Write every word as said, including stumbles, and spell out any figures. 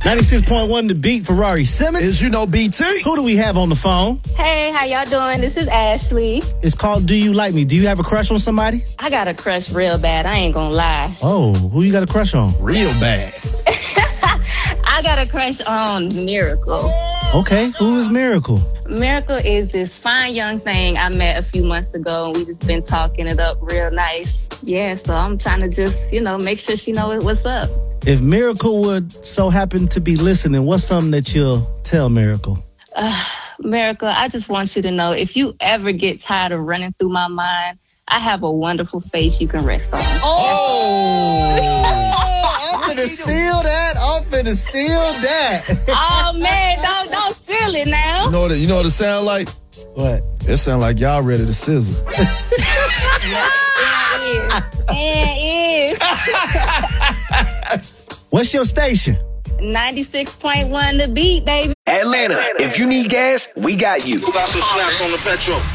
ninety-six point one The Beat, Ferrari Simmons. Is you know B T. Who do we have on the phone? Hey, how y'all doing? This is Ashley. It's called Do You Like Me? Do you have a crush on somebody? I got a crush real bad. I ain't gonna lie. Oh, who you got a crush on? Real bad. I got a crush on Miracle. Okay, who is Miracle? Miracle is this fine young thing I met a few months ago, and we just been talking it up real nice. Yeah, so I'm trying to just, you know, make sure she knows what's up. If Miracle would so happen to be listening, what's something that you'll tell Miracle? Uh, Miracle, I just want you to know, if you ever get tired of running through my mind, I have a wonderful face you can rest on. Oh! I'm finna steal that. I'm finna steal that. Oh, man, don't, don't steal it now. You know what it, you know what it sound like? What? It sound like y'all ready to sizzle. Yeah, it is. What's your station? ninety-six point one The Beat, baby. Atlanta, if you need gas, we got you. Who got some snaps on the petrol?